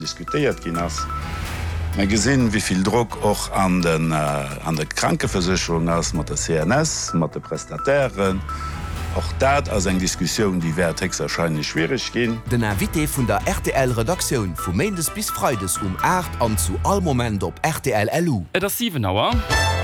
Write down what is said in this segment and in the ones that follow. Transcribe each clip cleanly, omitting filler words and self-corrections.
diskutiert gin ass. Man gesinn, wieviel Druck auch an der Krankenversicherung ass mat der CNS, mat der Prestataire. Auch dat as eng Diskussion, die wärtex erscheinlich schwierig gehen. Den Invité vun der RTL-Redaktion vu Mendes bis Freides 8 an zu all Moment op RTL LU. Das 7 Auer.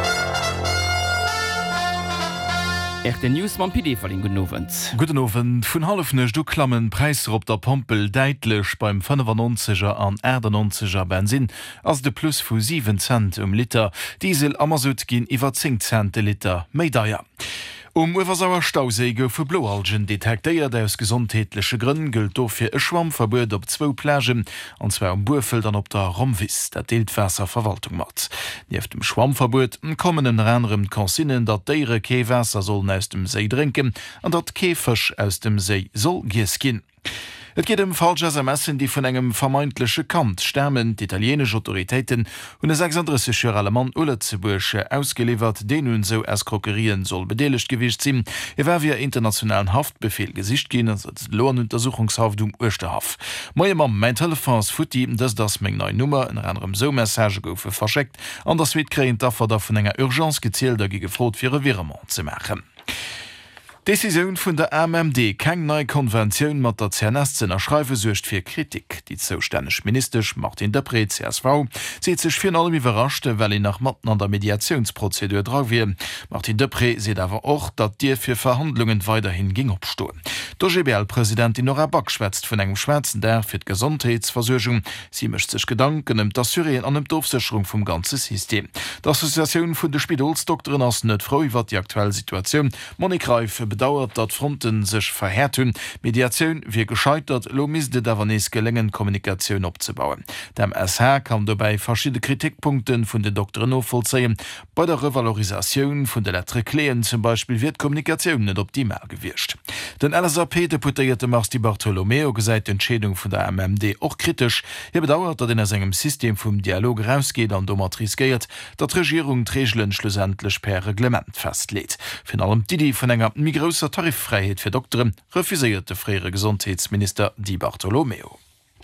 RTL News man PD verling Genowen. Guten Abend. Vun halfnech du klammen Preiser op der Pompel deitlech beim 95er an 90er Benzin ass de plus vu 7 Cent Liter. Diesel Amazut ginn iwwer 10 Cent Liter Meidaier. Iwersauer Stausäge vu Bloalgen detekteiert aus gesundheitliche Gründen gilt dofir e Schwammverbot op 2 Plägen, anzwe am Burfeld an op der Romwis, der Deeltwässerverwaltung mat. Nief dem Schwammverbot kommen en anderem Konsinnen, dat deiere Keewässer sollen aus dem See trinken, an dat Käfech aus dem See soll gies gin. Et geht falsch SMSen, die vun engem vermeintliche Kant stemmen, die italienische Autoritäten hun 36 Mann Uletzebursche ausgeliefert, den hun so Eskrockerien soll bedeligt gewicht sinn. Wer wie internationalen Haftbefehl gesicht gehen, Lohnuntersuchungshaft Osterhaft. Moie Mam mein Telefons futti, dass das Menge neue Nummer in anderem so Message goufe verschickt, an das wird kreint dafür davon enger Urgenz gezielt dagegen gefrot für Virement zu machen. Decision vun der MMD keng neue Konvention mat der CNS erschreife sucht fir Kritik. Die zoustännech Ministersch Martin Depré CSV seet sech fir allem überraschte, well nach Matten an der Mediationsprozedur dra wie. Martin Depré seet awer och, dat Dir fir Verhandlungen weiterhin ging opstoen. Der GBL-Präsidentin Nora Back schwätzt vun engem Schwärzen der fir d Gesundheitsversorgung. Sie mischt sech Gedanken d'Assurien an dem Dorfsicherung vum ganze System. D'Assoziation vun de Spidolsdoktoren ass net froh iwwer die aktuelle Situation. Monik Reif bedauert, dat Fronten sech verhärt hun. Mediation wie gescheitert, lo misde davannes gelingen, Kommunikation opbauen. Dem SH kann dabei verschiedene Kritikpunkten vun de Doktoren vollzeien. Bei der Revalorisation vun de lettre Kleen zum Beispiel wird Kommunikation net optimal gewircht. Den LSAP-Deputierte Marti Bartolomeo gesäit Entschädung vun der MMD auch kritisch. Bedauert, dat in engem System vum Dialog rausgeht an dommer riskiert, dat Regierung Tregelen schlussendlich per Reglement festlädt. Fin allem die vun enger grosser Tariffreiheit fir Doktoren refuséierte freiere Gesundheitsminister Di Bartolomeo.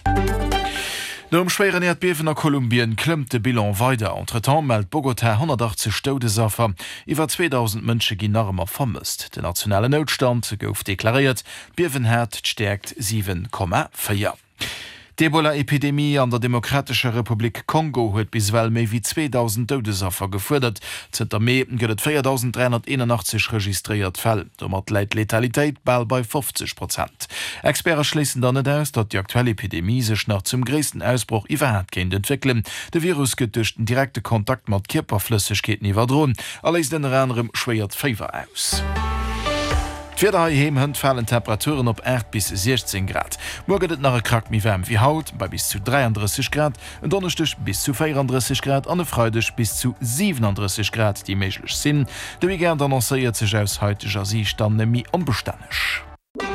Nom schweren Erdbeben nach Kolumbien klemmt de Bilan weiter. Entretemps meldt Bogotá 180 Todesopfer. Iwer 2000 Mënsche ginn armer vermisst. Der nationale Notstand gouf deklariert. Biewenherd stärkt 7,4. Die Ebola-Epidemie an der Demokratischer Republik Kongo huet biswell méi wie 2000 Todesopfer gefordert. Zter Mei gëtt 4381 registriert Fäll. Dommer läit Letalitéit bald bei 50%. Experten schließen dann net aus, dat die aktuelle Epidemie sech nach zum gréessten Ausbruch iwwerhäert géint entwickeln. De Virus gëtt durch den direkte Kontakt mat Kierperflüssigkeeten iwwerdroen. Alles den anderem schwéiert Fever aus. Fierheim hënd fallen Temperaturen op 8 bis 16 Grad. Morgen et nach Krak mi wärm wie Haut bei bis zu 33 Grad, en Donnerstech bis zu 34 Grad, an e Freidech bis zu 37 Grad, die méiglech sinn. De wie gern annoncéiert sech aus heutiger Sistand mi onbestannech.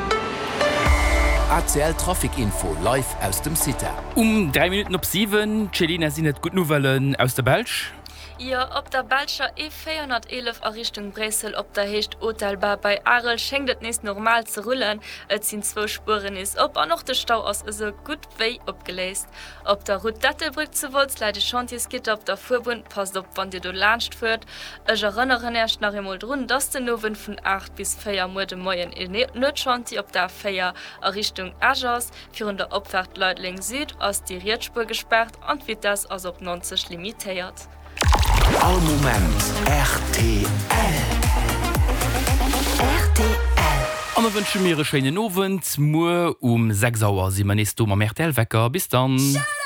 ACL Trafikinfo live aus dem Citer. 3 Minuten op 7, Celina sinn net gut Novellen aus der Belsch. Ja, op der Balscher E411 a Richtung Bresel op der Hecht Hotelbar bei Arel schenkt et nes normal ze rullen, et sinn 2 Spuren is op an noch de Stau ass eso gut wéi opgeléist. Op der Route Dattelbrück ze Wolz leide Chantiers gitt op der Furbund pass op wann Dir du lacht fuert. Eger Rënneren ercht nach emol runn, dats den Nowen vun 8 bis 4 Mude Moien e net Chanti op der Féier a Richtung Agers, fir hun der Opwart Leutling Süd ass die Rietspur gesperrt an wie das ass op 90 limitéiert. All Moment RTL. An wënsche mir schwéine Nowen, Mo 6 Auer si man am RTL wecker bis dann.